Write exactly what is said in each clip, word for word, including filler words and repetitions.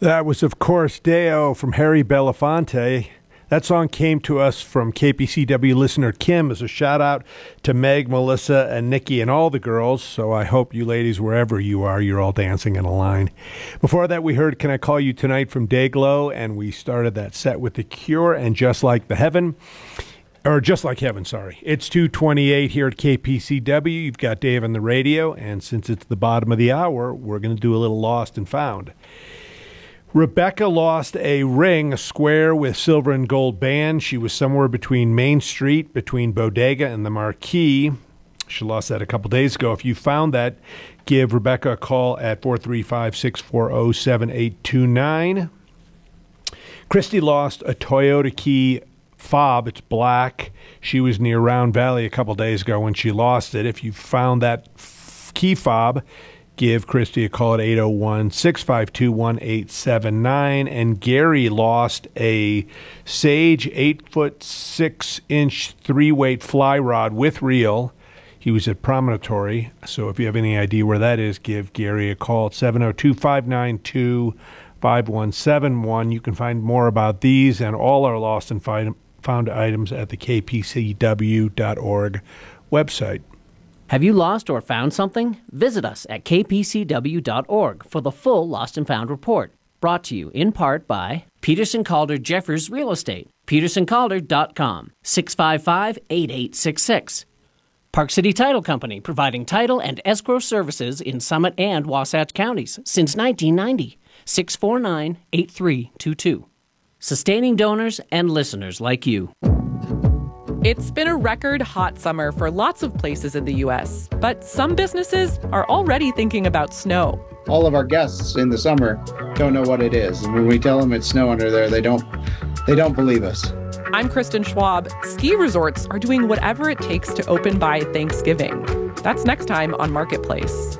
That was, of course, Deo from Harry Belafonte. That song came to us from K P C W listener Kim as a shout-out to Meg, Melissa, and Nikki and all the girls, so I hope you ladies, wherever you are, you're all dancing in a line. Before that, we heard Can I Call You Tonight from Dayglow, and we started that set with The Cure and Just Like the Heaven. Or Just Like Heaven, sorry. It's two twenty-eight here at K P C W. You've got Dave on the radio, and since it's the bottom of the hour, we're going to do a little Lost and Found. Rebecca lost a ring, a square with silver and gold band. She was somewhere between Main Street, between Bodega and the Marquee. She lost that a couple days ago. If you found that, give Rebecca a call at four three five, six four zero, seven eight two nine. Christy lost a Toyota Key fob. It's black. She was near Round Valley a couple days ago when she lost it. If you found that f- key fob, give Christy a call at eight oh one, six five two, one eight seven nine. And Gary lost a Sage eight foot six inch three-weight fly rod with reel. He was at Promontory, so if you have any idea where that is, give Gary a call at seven oh two, five nine two, five one seven one. You can find more about these and all our lost and find, found items at the K P C W dot org website. Have you lost or found something? Visit us at K P C W dot org for the full Lost and Found report. Brought to you in part by Peterson Calder Jeffers Real Estate, peterson calder dot com, six five five, eight eight six six. Park City Title Company, providing title and escrow services in Summit and Wasatch counties since nineteen ninety, six four nine, eight three two two. Sustaining donors and listeners like you. It's been a record hot summer for lots of places in the U S, but some businesses are already thinking about snow. All of our guests in the summer don't know what it is. And when we tell them it's snow under there, they don't they don't believe us. I'm Kristen Schwab. Ski resorts are doing whatever it takes to open by Thanksgiving. That's next time on Marketplace.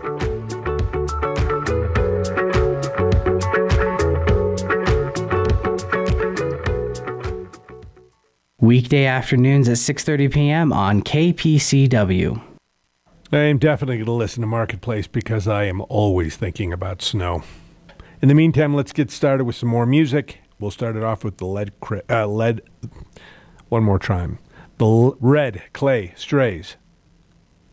Weekday afternoons at six thirty p.m. on K P C W. I am definitely going to listen to Marketplace because I am always thinking about snow. In the meantime, let's get started with some more music. We'll start it off with the lead, uh, lead one more time. The Red Clay Strays.